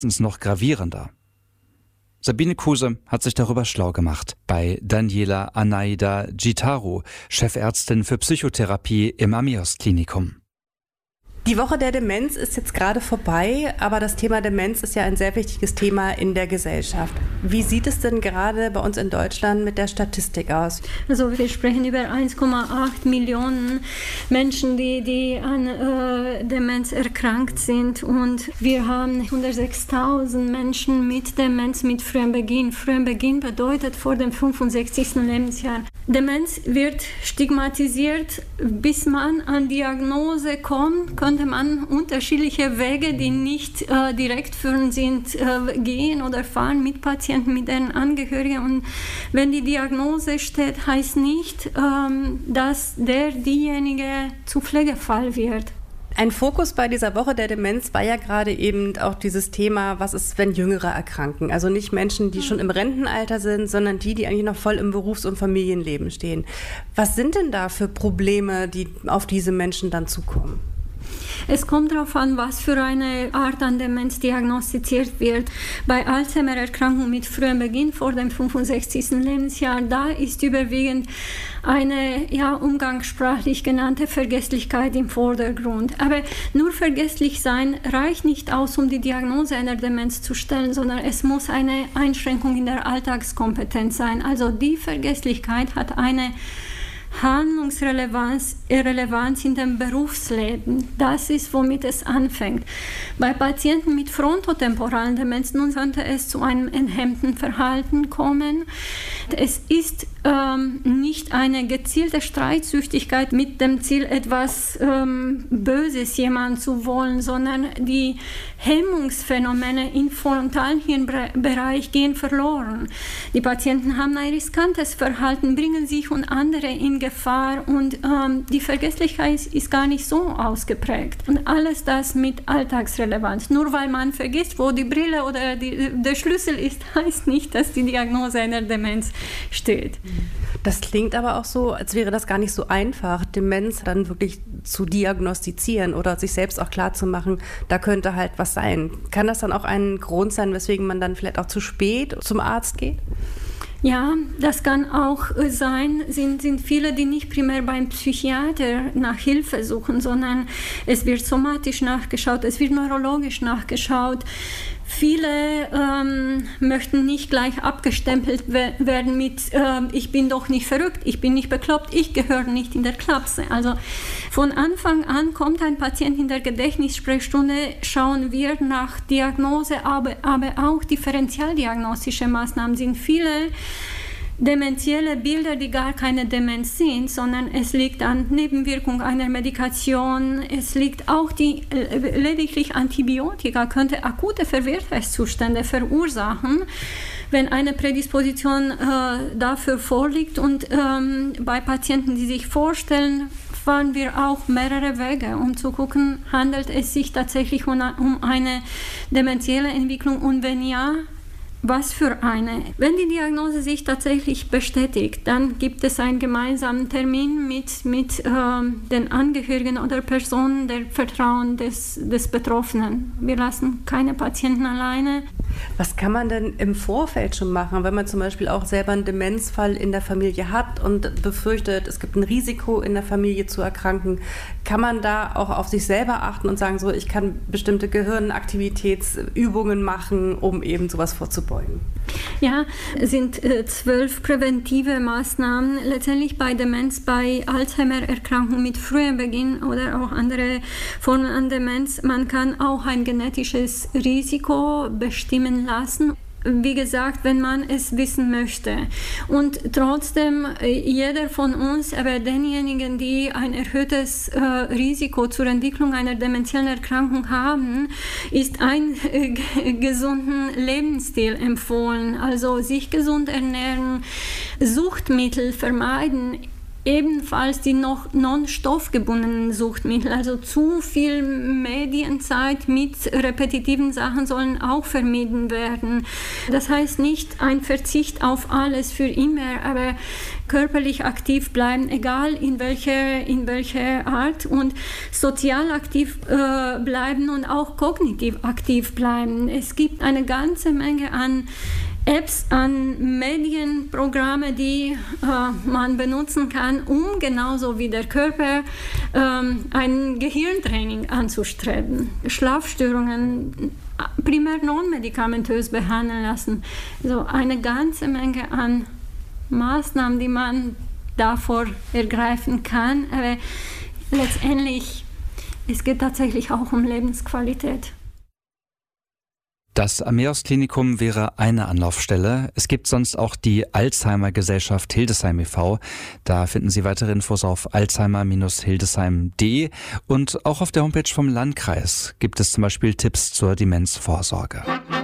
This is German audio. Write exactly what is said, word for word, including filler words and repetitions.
noch gravierender. Sabine Kuse hat sich darüber schlau gemacht bei Daniela Anaida Gitaru, Chefärztin für Psychotherapie im Amios-Klinikum. Die Woche der Demenz ist jetzt gerade vorbei, aber das Thema Demenz ist ja ein sehr wichtiges Thema in der Gesellschaft. Wie sieht es denn gerade bei uns in Deutschland mit der Statistik aus? Also wir sprechen über eins Komma acht Millionen Menschen, die, die an äh, Demenz erkrankt sind, und wir haben hundertsechstausend Menschen mit Demenz mit frühem Beginn. Frühem Beginn bedeutet vor dem fünfundsechzigsten Lebensjahr. Demenz wird stigmatisiert, bis man an Diagnose kommt, könnte man unterschiedliche Wege, die nicht äh, direkt führend sind, äh, gehen oder fahren mit Patienten, mit deren Angehörigen. Und wenn die Diagnose steht, heißt nicht, ähm, dass der diejenige zu Pflegefall wird. Ein Fokus bei dieser Woche der Demenz war ja gerade eben auch dieses Thema, was ist, wenn Jüngere erkranken? Also nicht Menschen, die schon im Rentenalter sind, sondern die, die eigentlich noch voll im Berufs- und Familienleben stehen. Was sind denn da für Probleme, die auf diese Menschen dann zukommen? Es kommt darauf an, was für eine Art an Demenz diagnostiziert wird. Bei Alzheimer-Erkrankung mit frühem Beginn vor dem fünfundsechzigsten Lebensjahr, da ist überwiegend eine ja, umgangssprachlich genannte Vergesslichkeit im Vordergrund. Aber nur vergesslich sein reicht nicht aus, um die Diagnose einer Demenz zu stellen, sondern es muss eine Einschränkung in der Alltagskompetenz sein. Also die Vergesslichkeit hat eine Handlungsrelevanz Relevanz in dem Berufsleben. Das ist, womit es anfängt. Bei Patienten mit frontotemporalen Demenz nun könnte es zu einem enthemmten Verhalten kommen. Es ist ähm, nicht eine gezielte Streitsüchtigkeit mit dem Ziel, etwas ähm, Böses jemand zu wollen, sondern die Hemmungsphänomene im Frontalhirnbereich gehen verloren. Die Patienten haben ein riskantes Verhalten, bringen sich und andere in Gefahr, und ähm, die Vergesslichkeit ist gar nicht so ausgeprägt. Und alles das mit Alltagsrelevanz. Nur weil man vergisst, wo die Brille oder die, der Schlüssel ist, heißt nicht, dass die Diagnose einer Demenz steht. Das klingt aber auch so, als wäre das gar nicht so einfach, Demenz dann wirklich zu diagnostizieren oder sich selbst auch klar zu machen, da könnte halt was sein. Kann das dann auch ein Grund sein, weswegen man dann vielleicht auch zu spät zum Arzt geht? Ja, das kann auch sein, sind, sind viele, die nicht primär beim Psychiater nach Hilfe suchen, sondern es wird somatisch nachgeschaut, es wird neurologisch nachgeschaut. Viele ähm, möchten nicht gleich abgestempelt we- werden mit äh, ich bin doch nicht verrückt, ich bin nicht bekloppt, ich gehöre nicht in der Klapse. Also von Anfang an kommt ein Patient in der Gedächtnissprechstunde, schauen wir nach Diagnose, aber, aber auch differentialdiagnostische Maßnahmen sind viele dementielle Bilder, die gar keine Demenz sind, sondern es liegt an Nebenwirkung einer Medikation, es liegt auch die äh, lediglich Antibiotika könnte akute Verwirrtheitszustände verursachen, wenn eine Prädisposition äh, dafür vorliegt. Und ähm, bei Patienten, die sich vorstellen, fahren wir auch mehrere Wege, um zu gucken, handelt es sich tatsächlich um, um eine dementielle Entwicklung, und wenn ja, was für eine? Wenn die Diagnose sich tatsächlich bestätigt, dann gibt es einen gemeinsamen Termin mit, mit ähm, den Angehörigen oder Personen der Vertrauen des, des Betroffenen. Wir lassen keine Patienten alleine. Was kann man denn im Vorfeld schon machen, wenn man zum Beispiel auch selber einen Demenzfall in der Familie hat und befürchtet, es gibt ein Risiko, in der Familie zu erkranken? Kann man da auch auf sich selber achten und sagen, so, ich kann bestimmte Gehirnaktivitätsübungen machen, um eben sowas vorzubeugen? Ja, es sind äh, zwölf präventive Maßnahmen. Letztendlich bei Demenz, bei Alzheimer-Erkrankung mit frühem Beginn oder auch andere Formen an Demenz, man kann auch ein genetisches Risiko bestimmen lassen. Wie gesagt, wenn man es wissen möchte. Und trotzdem, jeder von uns, aber denjenigen, die ein erhöhtes äh, Risiko zur Entwicklung einer dementiellen Erkrankung haben, ist ein äh, g- gesunden Lebensstil empfohlen. Also sich gesund ernähren, Suchtmittel vermeiden, ebenfalls die noch non-stoffgebundenen Suchtmittel, also zu viel Medienzeit mit repetitiven Sachen sollen auch vermieden werden. Das heißt nicht ein Verzicht auf alles für immer, aber körperlich aktiv bleiben, egal in welche, in welche Art, und sozial aktiv äh, bleiben und auch kognitiv aktiv bleiben. Es gibt eine ganze Menge an Apps, an Medienprogramme, die äh, man benutzen kann, um genauso wie der Körper ähm, ein Gehirntraining anzustreben. Schlafstörungen primär non-medikamentös behandeln lassen. So eine ganze Menge an Maßnahmen, die man davor ergreifen kann. Aber letztendlich, es geht tatsächlich auch um Lebensqualität. Das Ameos-Klinikum wäre eine Anlaufstelle. Es gibt sonst auch die Alzheimer-Gesellschaft Hildesheim e V Da finden Sie weitere Infos auf alzheimer Bindestrich hildesheim Punkt de und auch auf der Homepage vom Landkreis gibt es zum Beispiel Tipps zur Demenzvorsorge.